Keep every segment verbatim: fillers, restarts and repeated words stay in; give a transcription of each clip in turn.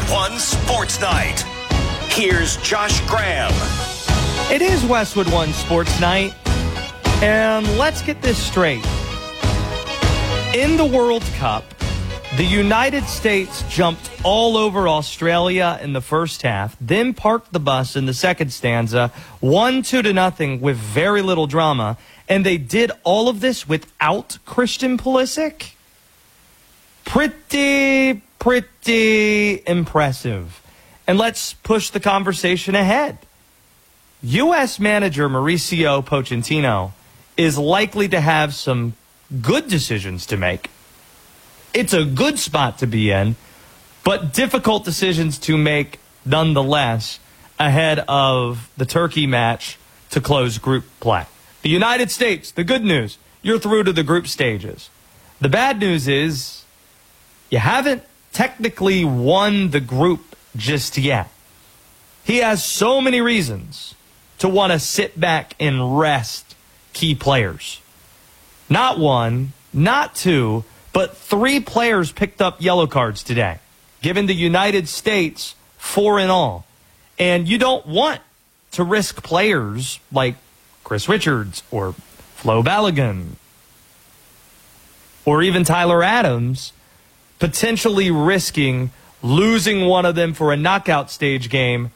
One Sports Night. Here's Josh Graham. It is Westwood One Sports Night, and let's get this straight. In the World Cup, the United States jumped all over Australia in the first half, then parked the bus in the second stanza, won two to nothing with very little drama, and they did all of this without Christian Pulisic? Pretty, pretty impressive. And let's push the conversation ahead. U S manager Mauricio Pochettino is likely to have some good decisions to make. It's a good spot to be in, but difficult decisions to make nonetheless ahead of the Turkey match to close group play. The United States, the good news, you're through to the group stages. The bad news is you haven't technically won the group just yet. He has so many reasons to want to sit back and rest key players. Not one, not two, but three players picked up yellow cards today, giving the United States four in all. And you don't want to risk players like Chris Richards or Flo Balogun or even Tyler Adams potentially risking losing one of them for a knockout stage game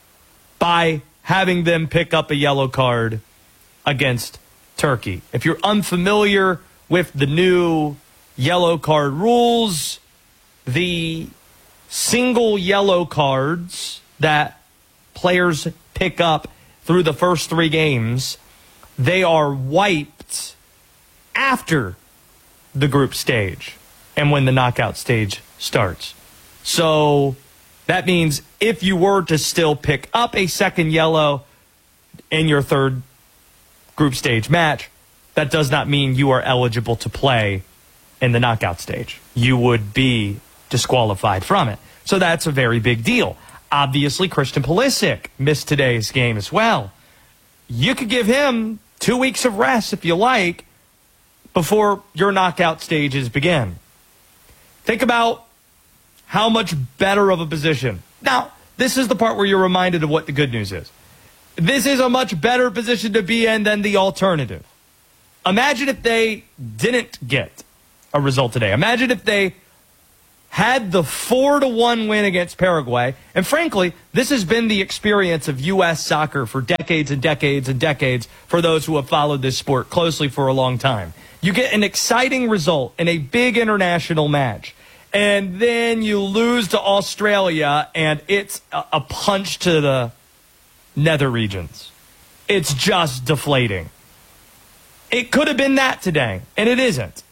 by having them pick up a yellow card against Turkey. If you're unfamiliar with the new yellow card rules, the single yellow cards that players pick up through the first three games, they are wiped after the group stage and when the knockout stage starts. So that means if you were to still pick up a second yellow in your third group stage match, that does not mean you are eligible to play in the knockout stage. You would be disqualified from it. So that's a very big deal. Obviously, Christian Pulisic missed today's game as well. You could give him two weeks of rest if you like before your knockout stages begin. Think about how much better of a position. Now, this is the part where you're reminded of what the good news is. This is a much better position to be in than the alternative. Imagine if they didn't get a result today. Imagine if they had the four to one win against Paraguay. And frankly, this has been the experience of U S soccer for decades and decades and decades for those who have followed this sport closely for a long time. You get an exciting result in a big international match, and then you lose to Australia, and it's a, a punch to the nether regions. It's just deflating. It could have been that today, and it isn't.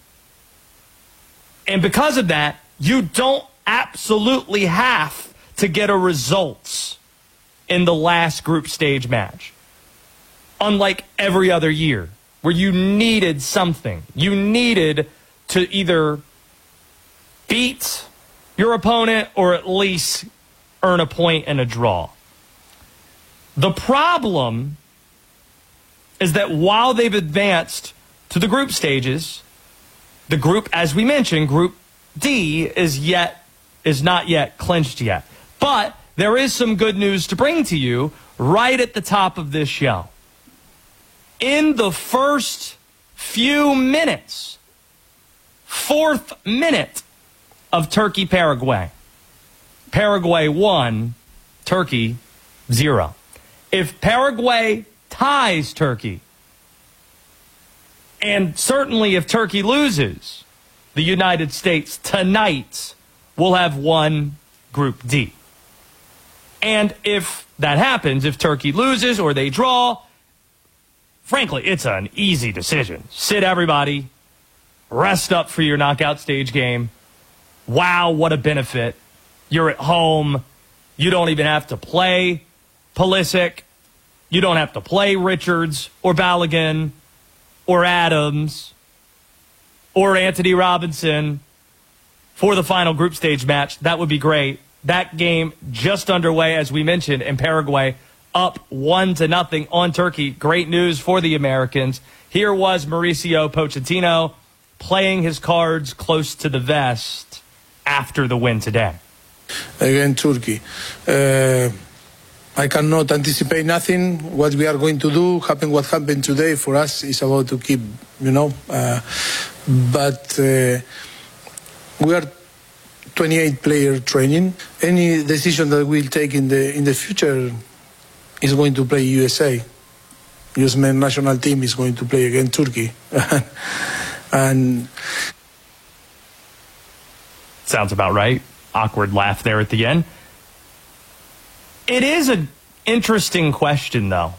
And because of that, you don't absolutely have to get a results in the last group stage match. Unlike every other year, where you needed something. You needed to either beat your opponent or at least earn a point and a draw. The problem is that while they've advanced to the group stages, the group, as we mentioned, Group D is yet is not yet clinched yet. But there is some good news to bring to you right at the top of this show. In the first few minutes, fourth minute of Turkey-Paraguay, Paraguay won, Turkey zero. If Paraguay ties Turkey, and certainly if Turkey loses, the United States tonight will have won Group D. And if that happens, if Turkey loses or they draw, frankly, it's an easy decision. Sit everybody, rest up for your knockout stage game. Wow, what a benefit. You're at home. You don't even have to play Pulisic. You don't have to play Richards or Balogun or Adams or Anthony Robinson for the final group stage match. That would be great. That game just underway, as we mentioned, in Paraguay, up one to nothing on Turkey. Great news for the Americans. Here was Mauricio Pochettino playing his cards close to the vest after the win today. against Turkey. Uh, I cannot anticipate nothing. What we are going to do, happen what happened today, for us is about to keep, you know. Uh, but uh, we are twenty-eight player training. Any decision that we'll take in the in the future is going to play U S A. U S men's national team is going to play against Turkey. And sounds about right. Awkward laugh there at the end. It is an interesting question, though.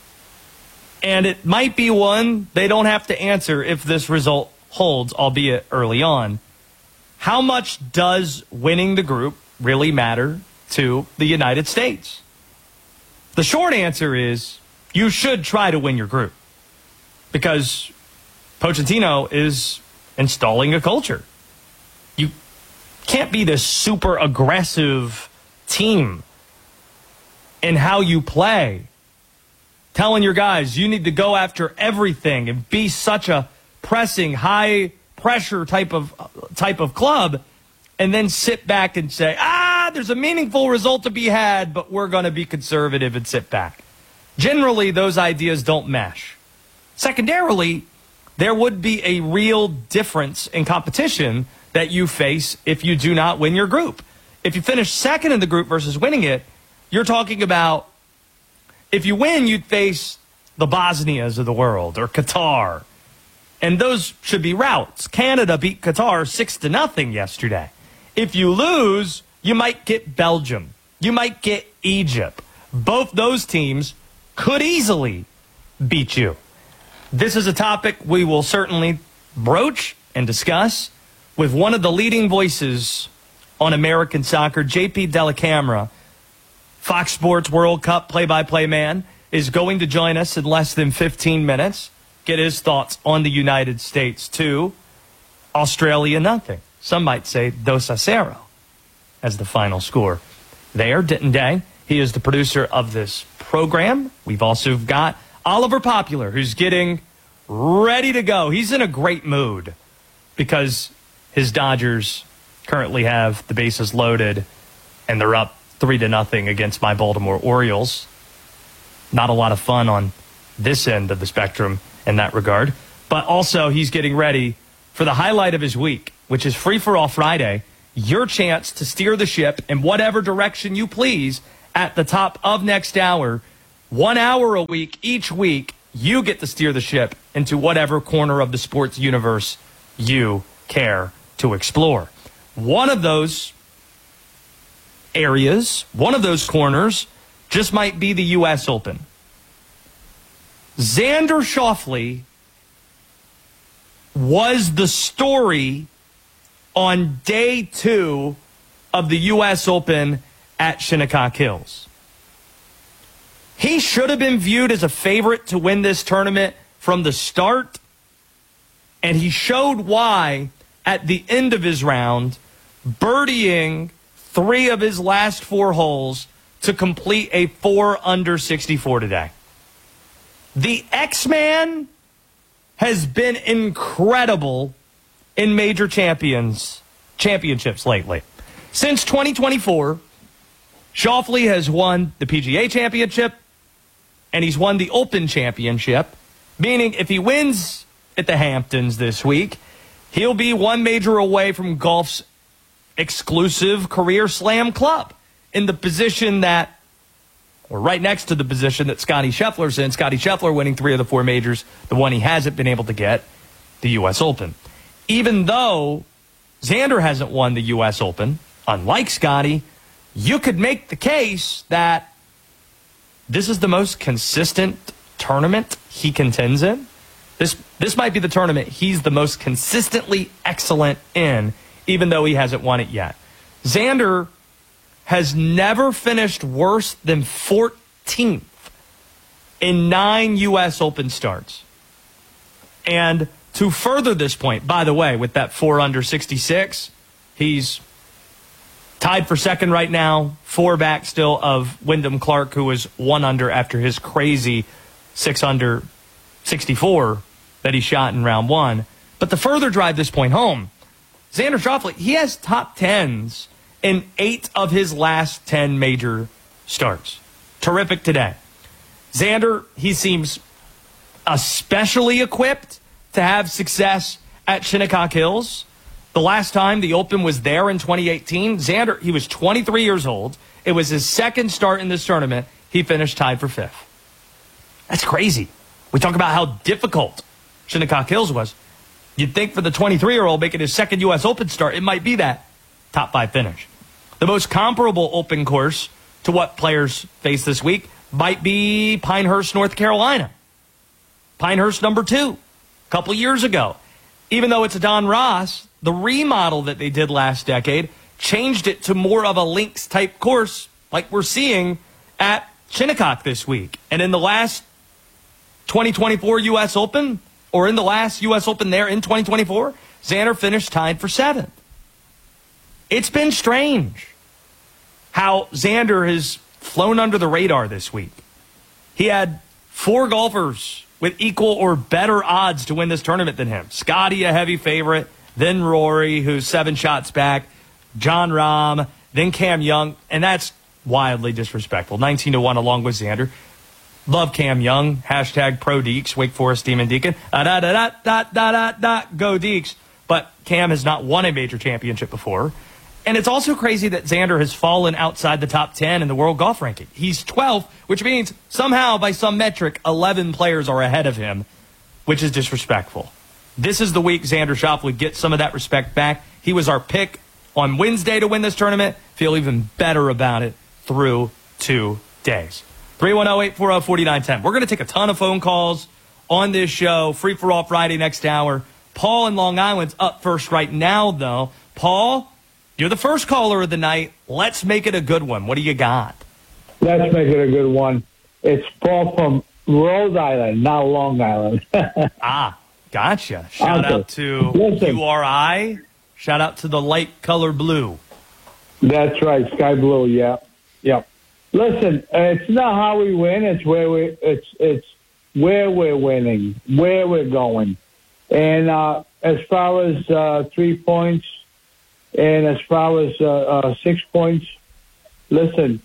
And it might be one they don't have to answer if this result holds, albeit early on. How much does winning the group really matter to the United States? The short answer is you should try to win your group, because Pochettino is installing a culture. You can't be this super aggressive team in how you play, telling your guys you need to go after everything and be such a pressing, high pressure type of type of club, and then sit back and say, ah, there's a meaningful result to be had, but we're going to be conservative and sit back. Generally, those ideas don't mesh. Secondarily, there would be a real difference in competition that you face if you do not win your group. If you finish second in the group versus winning it, you're talking about, if you win, you'd face the Bosnias of the world or Qatar. And those should be routes. Canada beat Qatar six to nothing yesterday. If you lose, you might get Belgium. You might get Egypt. Both those teams could easily beat you. This is a topic we will certainly broach and discuss with one of the leading voices on American soccer, J P Dellacamera, Fox Sports World Cup play-by-play man, is going to join us in less than fifteen minutes. Get his thoughts on the United States, too. Australia, nothing. Some might say dos a cero as the final score. There, Denton Day. He is the producer of this program. We've also got Oliver Popular, who's getting ready to go. He's in a great mood because his Dodgers currently have the bases loaded and they're up three to nothing against my Baltimore Orioles. Not a lot of fun on this end of the spectrum in that regard. But also he's getting ready for the highlight of his week, which is Free for All Friday. Your chance to steer the ship in whatever direction you please at the top of next hour. One hour a week, each week, you get to steer the ship into whatever corner of the sports universe you care to explore. One of those areas, one of those corners, just might be the U S Open. Xander Schauffele was the story on day two of the U S Open at Shinnecock Hills. He should have been viewed as a favorite to win this tournament from the start, and he showed why at the end of his round, birdieing three of his last four holes to complete a four under sixty-four today. The X-Man has been incredible in major champions championships lately. Since twenty twenty-four, Schauffele has won the P G A Championship, and he's won the Open Championship, meaning if he wins at the Hamptons this week, he'll be one major away from golf's exclusive career slam club, in the position that, or right next to the position that Scottie Scheffler's in. Scottie Scheffler winning three of the four majors, the one he hasn't been able to get, the U S Open. Even though Xander hasn't won the U S Open, unlike Scottie, you could make the case that this is the most consistent tournament he contends in. This this might be the tournament he's the most consistently excellent in, even though he hasn't won it yet. Xander has never finished worse than fourteenth in nine U S Open starts. And to further this point, by the way, with that four under sixty-six, he's tied for second right now, four back still of Wyndham Clark, who was one under after his crazy six under sixty-four that he shot in round one. But to further drive this point home, Xander Schauffele, he has top tens in eight of his last ten major starts. Terrific today. Xander, he seems especially equipped to have success at Shinnecock Hills. The last time the Open was there in twenty eighteen, Xander, he was twenty-three years old. It was his second start in this tournament. He finished tied for fifth. That's crazy. We talk about how difficult Shinnecock Hills was. You'd think for the twenty-three-year-old making his second U S Open start, it might be that top five finish. The most comparable Open course to what players face this week might be Pinehurst, North Carolina. Pinehurst number two, a couple years ago. Even though it's a Don Ross, the remodel that they did last decade changed it to more of a links-type course like we're seeing at Shinnecock this week. And in the last twenty twenty-four U S Open, or in the last U S Open there in twenty twenty-four, Xander finished tied for seventh. It's been strange how Xander has flown under the radar this week. He had four golfers with equal or better odds to win this tournament than him. Scotty, a heavy favorite, then Rory, who's seven shots back, John Rahm, then Cam Young, and that's wildly disrespectful. nineteen to one along with Xander. Love Cam Young. Hashtag Pro Deeks, Wake Forest Demon Deacon. Da da da da da da da. Go Deeks. But Cam has not won a major championship before. And it's also crazy that Xander has fallen outside the top ten in the world golf ranking. He's twelfth, which means somehow, by some metric, eleven players are ahead of him, which is disrespectful. This is the week Xander Schauffele gets some of that respect back. He was our pick on Wednesday to win this tournament. Feel even better about it through two days. three one zero, eight four zero, four nine one zero. We're going to take a ton of phone calls on this show. Free for all Friday next hour. Paul in Long Island's up first right now, though. Paul, you're the first caller of the night. Let's make it a good one. What do you got? Let's make it a good one. It's Paul from Rhode Island, not Long Island. Ah, gotcha. Shout Okay. out to Listen. U R I. Shout out to the light color blue. That's right, sky blue. Yeah, yeah. Listen, it's not how we win; it's where we it's it's where we're winning, where we're going. And uh, as far as uh, three points, and as far as uh, uh, six points, listen,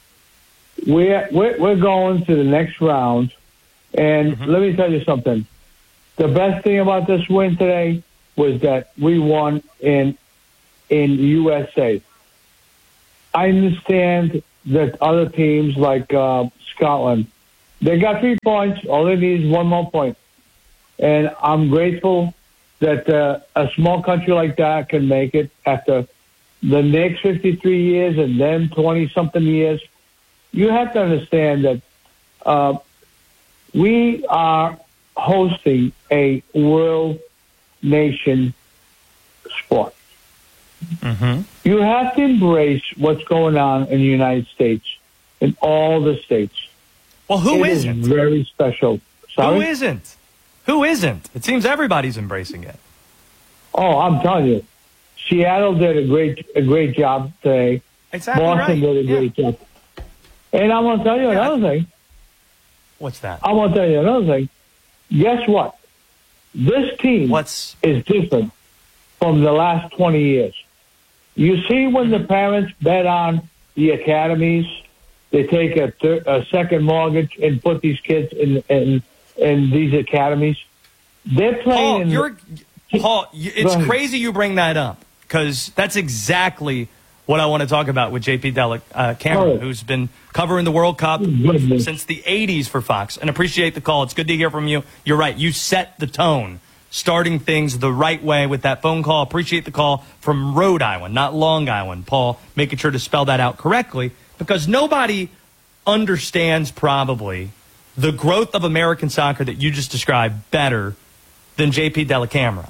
we're we're, we're going to the next round. And Mm-hmm. let me tell you something: the best thing about this win today was that we won in in U S A. I understand that other teams like uh, Scotland, they got three points. All they need is one more point. And I'm grateful that uh, a small country like that can make it after the next fifty-three years and then twenty-something years. You have to understand that uh, we are hosting a world nation sport. Mm-hmm. You have to embrace what's going on in the United States, in all the states. Well, who It is isn't? very special. Sorry? Who isn't? Who isn't? It seems everybody's embracing it. Oh, I'm telling you, Seattle did a great a great job today. Exactly Boston right. did a Yeah. great job. And I'm going to tell you Yeah. another thing. What's that? I'm going to tell you another thing. Guess what? This team What's is different from the last twenty years. You see when the parents bet on the academies, they take a, thir- a second mortgage and put these kids in, in, in these academies. They're playing Paul, in you're, Paul, you- it's Go ahead. crazy you bring that up because that's exactly what I want to talk about with J P Della uh, Cameron, Oh. who's been covering the World Cup Goodness. since the eighties for Fox. And appreciate the call. It's good to hear from you. You're right. You set the tone, starting things the right way with that phone call. Appreciate the call from Rhode Island, not Long Island. Paul, making sure to spell that out correctly because nobody understands probably the growth of American soccer that you just described better than J P Della Camera.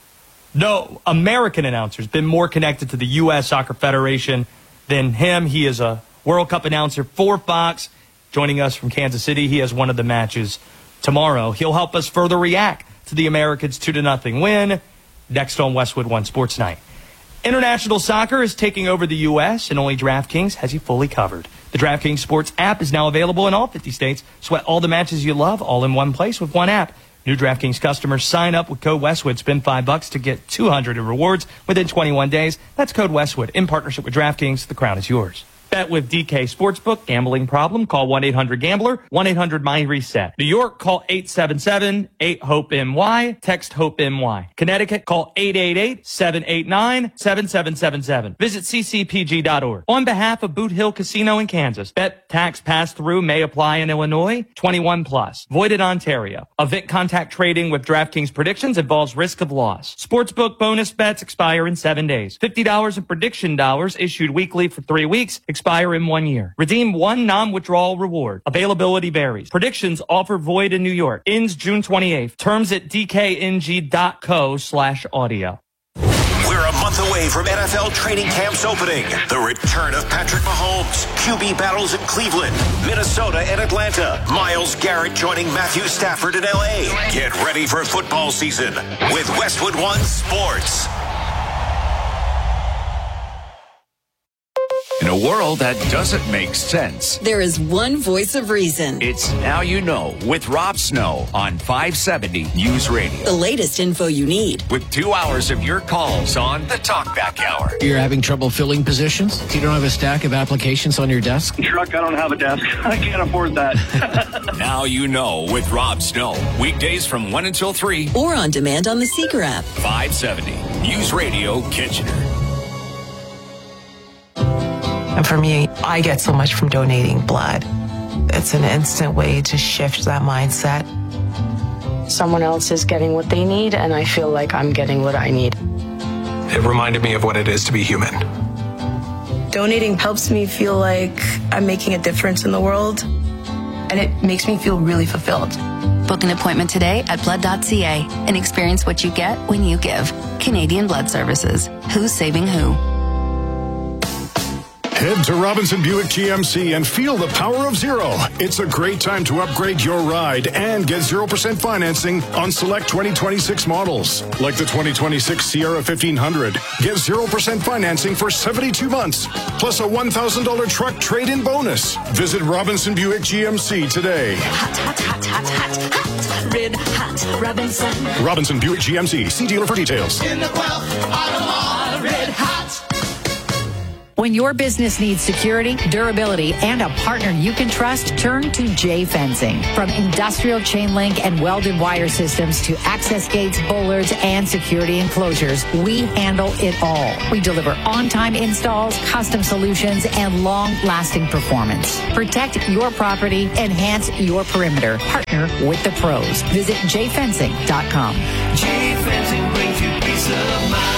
No American announcer's been more connected to the U S Soccer Federation than him. He is a World Cup announcer for Fox, joining us from Kansas City. He has one of the matches tomorrow. He'll help us further react to the Americans' two to nothing win next on Westwood One Sports Night. International soccer is taking over the U S, and only DraftKings has you fully covered. The DraftKings Sports app is now available in all fifty states. Sweat all the matches you love all in one place with one app. New DraftKings customers sign up with code Westwood. Spend five bucks to get two hundred in rewards within twenty-one days. That's code Westwood in partnership with DraftKings. The crown is yours. Bet with D K Sportsbook. Gambling problem? Call one eight hundred gambler, one eight hundred my reset. New York, call eight seven seven eight hope M Y. Text HOPE-M-Y. Connecticut, call eight eight eight seven eight nine seven seven seven seven. Visit c c p g dot org. On behalf of Boot Hill Casino in Kansas, bet tax pass-through may apply in Illinois. twenty-one plus. Void in Ontario. Event contact trading with DraftKings predictions involves risk of loss. Sportsbook bonus bets expire in seven days. fifty dollars in prediction dollars issued weekly for three weeks. Expire in one year. Redeem one non-withdrawal reward. Availability varies. Predictions offer void in New York. Ends June twenty-eighth. Terms at d k n g dot co slash audio. We're a month away from N F L training camps opening. The return of Patrick Mahomes. Q B battles in Cleveland, Minnesota, and Atlanta. Myles Garrett joining Matthew Stafford in L A. Get ready for football season with Westwood One Sports. In a world that doesn't make sense, there is one voice of reason. It's Now You Know with Rob Snow on five seventy News Radio. The latest info you need. With two hours of your calls on the Talkback Hour. You're having trouble filling positions? You don't have a stack of applications on your desk? Truck, I don't have a desk. I can't afford that. Now You Know with Rob Snow. Weekdays from one until three. Or on demand on the Seeker app. five seventy News Radio Kitchener. And for me, I get so much from donating blood. It's an instant way to shift that mindset. Someone else is getting what they need, and I feel like I'm getting what I need. It reminded me of what it is to be human. Donating helps me feel like I'm making a difference in the world, and it makes me feel really fulfilled. Book an appointment today at blood dot c a and experience what you get when you give. Canadian Blood Services. Who's saving who? Head to Robinson Buick G M C and feel the power of zero. It's a great time to upgrade your ride and get zero percent financing on select twenty twenty-six models. Like the twenty twenty-six Sierra fifteen hundred. Get zero percent financing for seventy-two months, plus a one thousand dollars truck trade-in bonus. Visit Robinson Buick G M C today. Hot, hot, hot, hot, hot, hot. Red hot Robinson. Robinson Buick G M C. See dealer for details. In the Guelph Auto Mall, red hot. When your business needs security, durability, and a partner you can trust, turn to J Fencing. From industrial chain link and welded wire systems to access gates, bollards, and security enclosures, we handle it all. We deliver on-time installs, custom solutions, and long-lasting performance. Protect your property, enhance your perimeter. Partner with the pros. Visit j fencing dot com. J Fencing brings you peace of mind.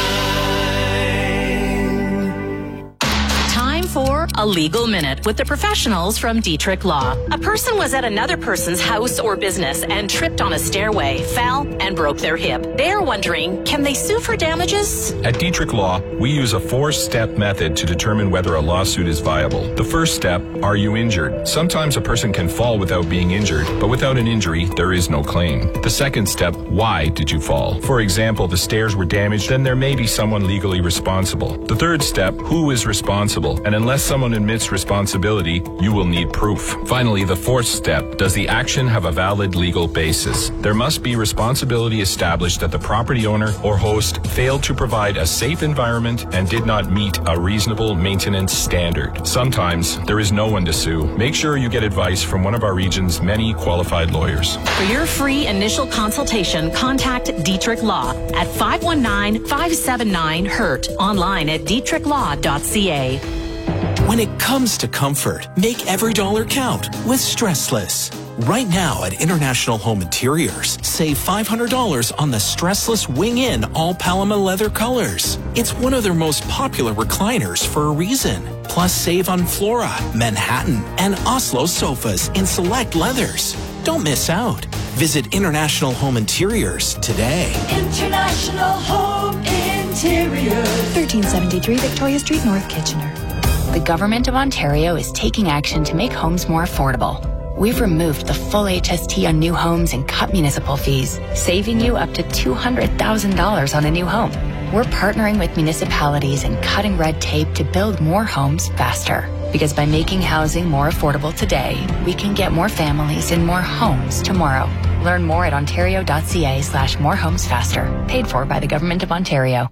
For a legal minute with the professionals from Dietrich Law. A person was at another person's house or business and tripped on a stairway, fell, and broke their hip. They're wondering, can they sue for damages? At Dietrich Law, we use a four-step method to determine whether a lawsuit is viable. The first step, are you injured? Sometimes a person can fall without being injured, but without an injury, there is no claim. The second step, why did you fall? For example, the stairs were damaged, then there may be someone legally responsible. The third step, who is responsible? And unless someone admits responsibility, you will need proof. Finally, the fourth step, does the action have a valid legal basis? There must be responsibility established that the property owner or host failed to provide a safe environment and did not meet a reasonable maintenance standard. Sometimes there is no one to sue. Make sure you get advice from one of our region's many qualified lawyers. For your free initial consultation, contact Dietrich Law at five one nine, five seven nine, hurt, online at dietrich law dot c a. When it comes to comfort, make every dollar count with Stressless. Right now at International Home Interiors, save five hundred dollars on the Stressless Wing-In all Paloma leather colors. It's one of their most popular recliners for a reason. Plus save on Flora, Manhattan, and Oslo sofas in select leathers. Don't miss out. Visit International Home Interiors today. International Home Interiors. thirteen seventy-three Victoria Street, North Kitchener. The Government of Ontario is taking action to make homes more affordable. We've removed the full H S T on new homes and cut municipal fees, saving you up to two hundred thousand dollars on a new home. We're partnering with municipalities and cutting red tape to build more homes faster. Because by making housing more affordable today, we can get more families in more homes tomorrow. Learn more at ontario.ca slash more homes faster. Paid for by the Government of Ontario.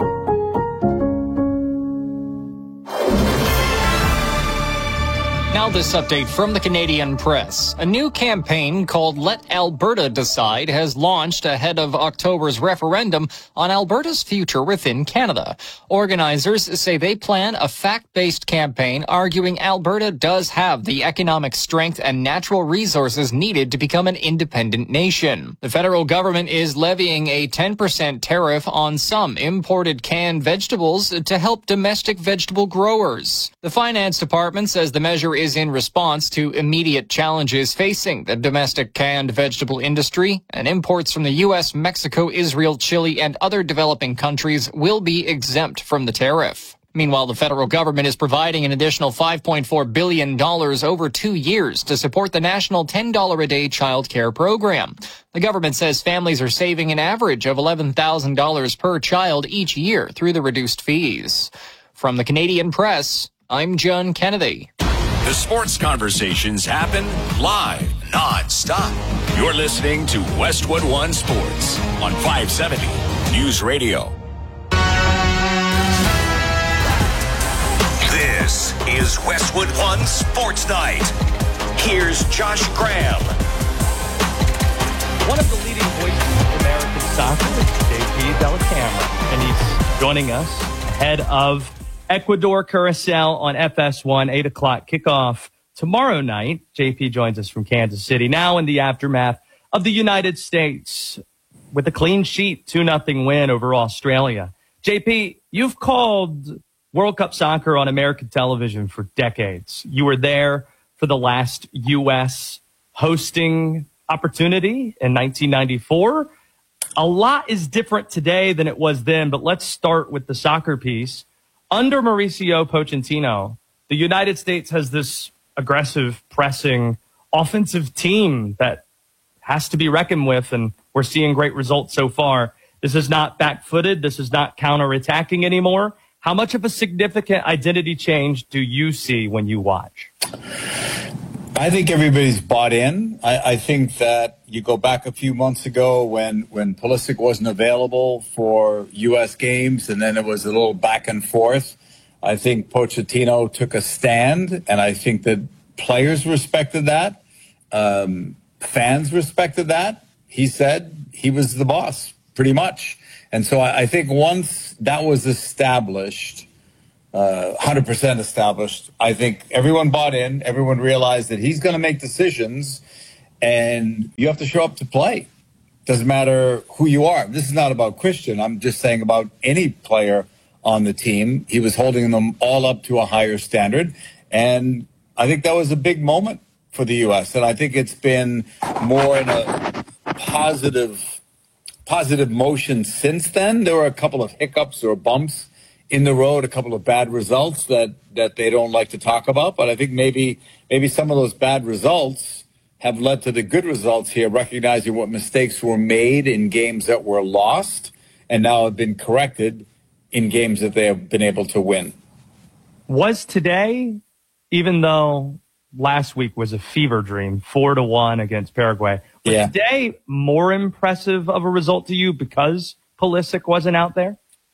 Now this update from the Canadian Press. A new campaign called Let Alberta Decide has launched ahead of October's referendum on Alberta's future within Canada. Organizers say they plan a fact-based campaign arguing Alberta does have the economic strength and natural resources needed to become an independent nation. The federal government is levying a ten percent tariff on some imported canned vegetables to help domestic vegetable growers. The Finance Department says the measure is in response to immediate challenges facing the domestic canned vegetable industry, and imports from the U S, Mexico, Israel, Chile, and other developing countries will be exempt from the tariff. Meanwhile, the federal government is providing an additional five point four billion dollars over two years to support the national ten dollars a day child care program. The government says families are saving an average of eleven thousand dollars per child each year through the reduced fees. From the Canadian Press, I'm John Kennedy. The sports conversations happen live, non-stop. You're listening to Westwood One Sports on five seventy News Radio. This is Westwood One Sports Night. Here's Josh Graham. One of the leading voices of American soccer is J P Dellacamera, and he's joining us ahead of Ecuador Curacao on F S one, eight o'clock kickoff tomorrow night. J P joins us from Kansas City, now in the aftermath of the United States with a clean sheet two nothing win over Australia. J P, you've called World Cup soccer on American television for decades. You were there for the last U S hosting opportunity in nineteen ninety-four. A lot is different today than it was then, but let's start with the soccer piece. Under Mauricio Pochettino, the United States has this aggressive, pressing, offensive team that has to be reckoned with, and we're seeing great results so far. This is not back-footed. This is not counter-attacking anymore. How much of a significant identity change do you see when you watch? I think everybody's bought in. I, I think that you go back a few months ago when, when Pulisic wasn't available for U S games, and then it was a little back and forth. I think Pochettino took a stand, and I think that players respected that. Um, fans respected that. He said he was the boss, pretty much. And so I, I think once that was established, Uh, one hundred percent established, I think everyone bought in. Everyone realized that he's going to make decisions, and you have to show up to play. Doesn't matter who you are. This is not about Christian. I'm just saying about any player on the team. He was holding them all up to a higher standard, and I think that was a big moment for the U S, and I think it's been more in a positive, positive motion since then. There were a couple of hiccups or bumps in the road, a couple of bad results that, that they don't like to talk about. But I think maybe maybe some of those bad results have led to the good results here, recognizing what mistakes were made in games that were lost and now have been corrected in games that they have been able to win. Was today, even though last week was a fever dream, four to one against Paraguay, was yeah. today more impressive of a result to you because Pulisic wasn't out there?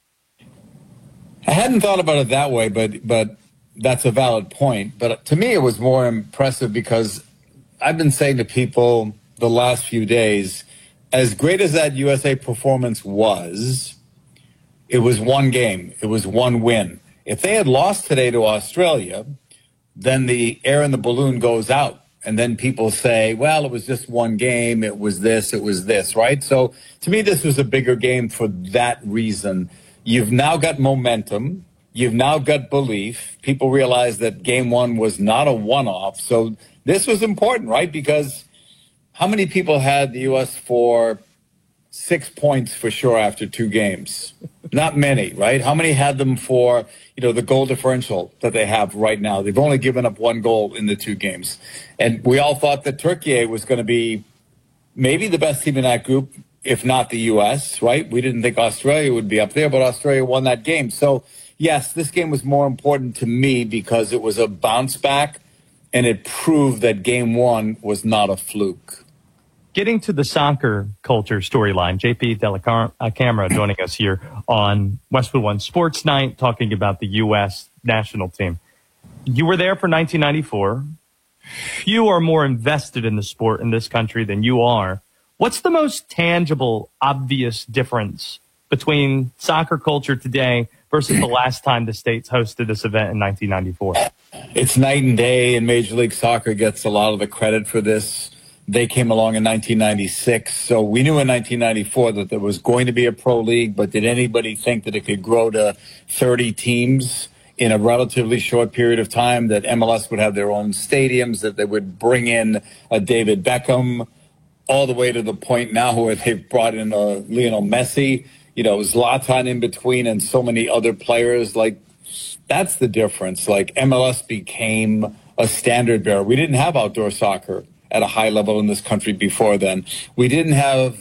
I hadn't thought about it that way, but but that's a valid point. But to me, it was more impressive because I've been saying to people the last few days, as great as that U S A performance was, it was one game. It was one win. If they had lost today to Australia, then the air in the balloon goes out. And then people say, well, it was just one game. It was this. It was this, right? So to me, this was a bigger game for that reason. You've now got momentum. You've now got belief. People realize that game one was not a one-off. So this was important, right? Because how many people had the U S for six points for sure after two games? Not many, right? How many had them for, you know, the goal differential that they have right now? They've only given up one goal in the two games. And we all thought that Turkey was going to be maybe the best team in that group, if not the U S, right? We didn't think Australia would be up there, but Australia won that game. So, yes, this game was more important to me because it was a bounce back, and it proved that game one was not a fluke. getting to the soccer culture storyline, J P Dellacamera joining us here on Westwood One Sports Night, talking about the U S national team. You were there for nineteen ninety-four. You are more invested in the sport in this country than you are. What's the most tangible, obvious difference between soccer culture today versus the last time the States hosted this event in nineteen ninety-four? It's night and day, and Major League Soccer gets a lot of the credit for this. They came along in nineteen ninety-six, so we knew in nineteen ninety-four that there was going to be a pro league, but did anybody think that it could grow to thirty teams in a relatively short period of time, that M L S would have their own stadiums, that they would bring in a David Beckham, all the way to the point now where they've brought in a Lionel Messi, you know, Zlatan in between, and so many other players. Like, that's the difference. Like, M L S became a standard bearer. We didn't have outdoor soccer at a high level in this country before then. We didn't have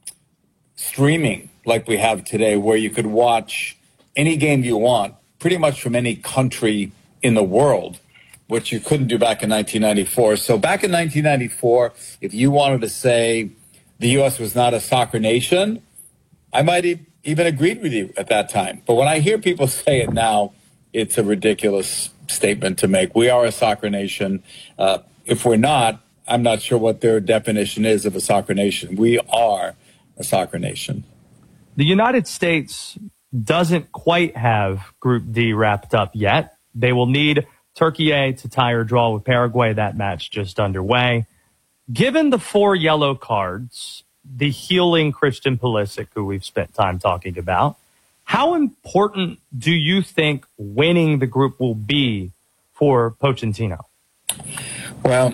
streaming like we have today, where you could watch any game you want pretty much from any country in the world, which you couldn't do back in nineteen ninety-four. So back in nineteen ninety-four, if you wanted to say the U S was not a soccer nation, I might have even agreed with you at that time. But when I hear people say it now, it's a ridiculous statement to make. We are a soccer nation. Uh, if we're not, I'm not sure what their definition is of a soccer nation. We are a soccer nation. The United States doesn't quite have Group D wrapped up yet. They will need Turkey A to tie or draw with Paraguay. That match just underway. Given the four yellow cards, the healing Christian Pulisic, who we've spent time talking about, how important do you think winning the group will be for Pochettino? Well,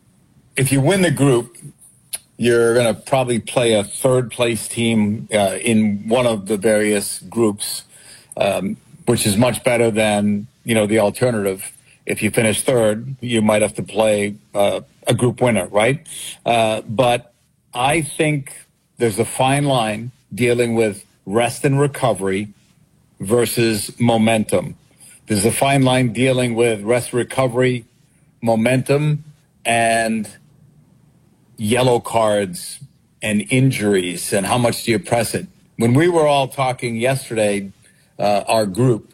if you win the group, you're going to probably play a third-place team uh, in one of the various groups, um, which is much better than, you know, the alternative. If you finish third, you might have to play uh, a group winner, right? Uh, but I think there's a fine line dealing with rest and recovery versus momentum. There's a fine line dealing with rest, recovery, momentum, and yellow cards and injuries, and how much do you press it? When we were all talking yesterday, uh, our group,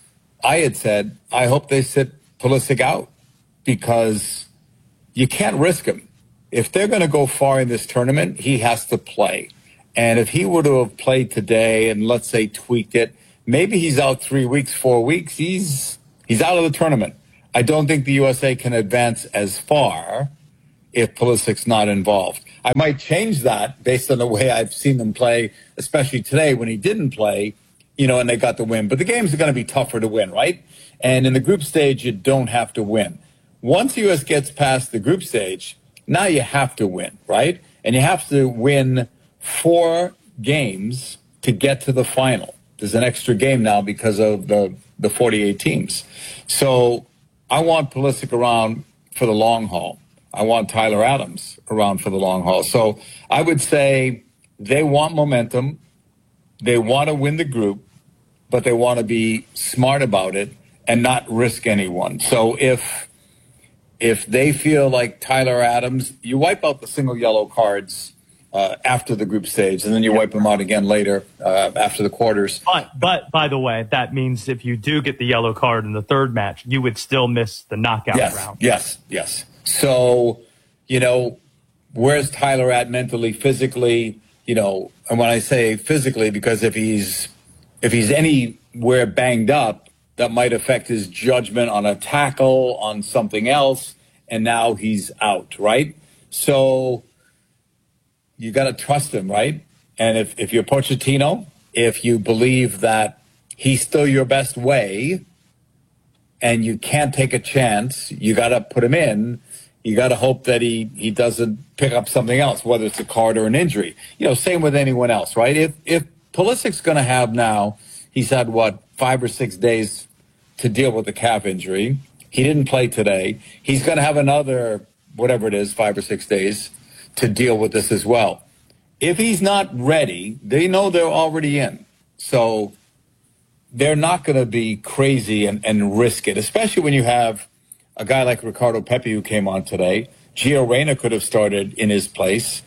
I had said, I hope they sit Pulisic out, because you can't risk him. If they're going to go far in this tournament, he has to play. And if he were to have played today and, let's say, tweaked it, maybe he's out three weeks, four weeks, he's he's out of the tournament. I don't think the U S A can advance as far if Pulisic's not involved. I might change that based on the way I've seen them play, especially today when he didn't play, you know, and they got the win. But the games are going to be tougher to win, right? And in the group stage, you don't have to win. Once the U S gets past the group stage, now you have to win, right? And you have to win four games to get to the final. There's an extra game now because of the, the forty-eight teams. So I want Pulisic around for the long haul. I want Tyler Adams around for the long haul. So I would say they want momentum. They want to win the group, but they want to be smart about it and not risk anyone. So if if they feel like Tyler Adams, you wipe out the single yellow cards uh, after the group stage, and then you wipe them out again later uh, after the quarters. But, but, by the way, that means if you do get the yellow card in the third match, you would still miss the knockout yes, round. Yes, yes. So, you know, where's Tyler at mentally, physically? You know, and when I say physically, because if he's if he's anywhere banged up, that might affect his judgment on a tackle, on something else, and now he's out, right? So you got to trust him, right? And if, if you're Pochettino, if you believe that he's still your best way and you can't take a chance, you got to put him in. You got to hope that he, he doesn't pick up something else, whether it's a card or an injury. You know, same with anyone else, right? If if Pulisic's going to have now, he's had, what, five or six days to deal with the calf injury. He didn't play today. He's going to have another, whatever it is, five or six days to deal with this as well. If he's not ready, they know they're already in. So they're not going to be crazy and, and risk it, especially when you have a guy like Ricardo Pepi who came on today. Gio Reyna could have started in his place.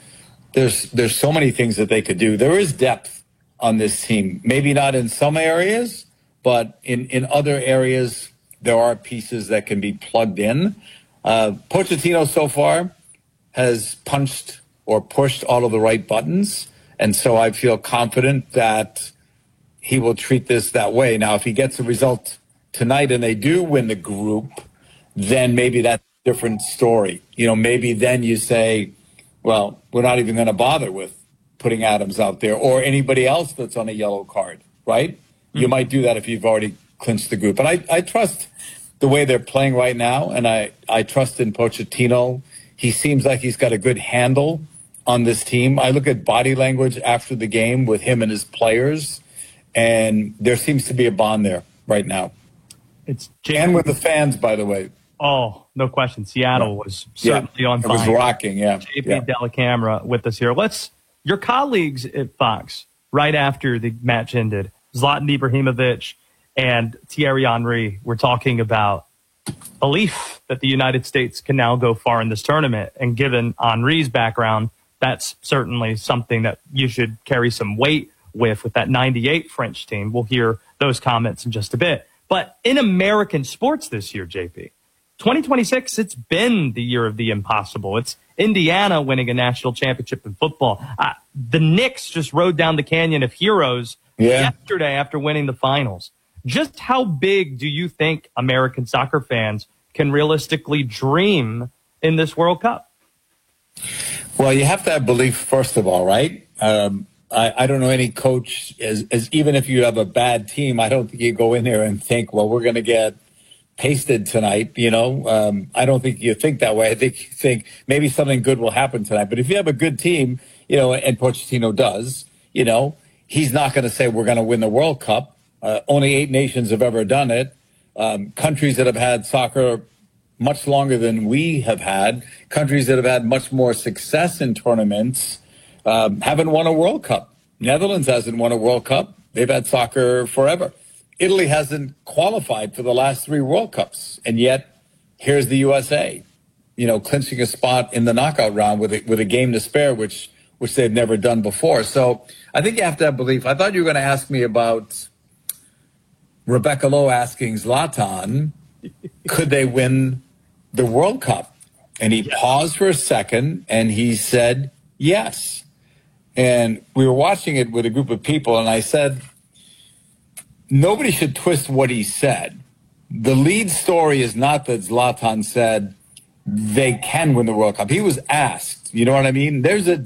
there's there's so many things that they could do. There is depth on this team. Maybe not in some areas, but in, in other areas, there are pieces that can be plugged in. Uh, Pochettino so far has punched or pushed all of the right buttons, and so I feel confident that he will treat this that way. Now, if he gets a result tonight and they do win the group, then maybe that's a different story. You know, maybe then you say, well, we're not even going to bother with putting Adams out there or anybody else that's on a yellow card, right? Mm-hmm. You might do that if you've already clinched the group. But I, I trust the way they're playing right now, and I, I trust in Pochettino. He seems like he's got a good handle on this team. I look at body language after the game with him and his players, and there seems to be a bond there right now. It's and with the fans, by the way. Oh, no question. Seattle was certainly yeah, on fire. It was rocking, yeah. J P yeah. Delacamera with us here. Let's your colleagues at Fox, right after the match ended, Zlatan Ibrahimovic and Thierry Henry were talking about belief that the United States can now go far in this tournament. And given Henry's background, that's certainly something that you should carry some weight with, with that ninety-eight French team. We'll hear those comments in just a bit. But in American sports this year, J P, twenty twenty-six, it's been the year of the impossible. It's Indiana winning a national championship in football. Uh, the Knicks just rode down the canyon of heroes yeah. yesterday after winning the finals. Just how big do you think American soccer fans can realistically dream in this World Cup? Well, you have to have belief, first of all, right? Um, I, I don't know any coach, as, as even if you have a bad team, I don't think you go in there and think, well, we're going to get pasted tonight. You know, um, I don't think you think that way. I think you think maybe something good will happen tonight. But if you have a good team, you know, and Pochettino does, you know, he's not going to say we're going to win the World Cup. Uh, only eight nations have ever done it. Um, countries that have had soccer much longer than we have had, countries that have had much more success in tournaments, um, haven't won a World Cup. Netherlands hasn't won a World Cup. They've had soccer forever. Italy hasn't qualified for the last three World Cups. And yet, here's the U S A, you know, clinching a spot in the knockout round with a, with a game to spare, which which they've never done before. So I think you have to have belief. I thought you were going to ask me about Rebecca Lowe asking Zlatan, could they win the World Cup? And he paused for a second, and he said, yes. And we were watching it with a group of people, and I said, nobody should twist what he said. The lead story is not that Zlatan said they can win the World Cup. He was asked, you know what I mean? There's a